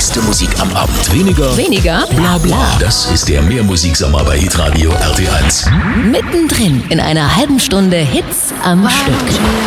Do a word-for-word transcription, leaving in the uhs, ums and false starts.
beste Musik am Abend. Weniger Weniger bla bla. Das ist der Mehrmusiksommer bei Hitradio R T eins. mittendrin in einer halben Stunde Hits am Stück.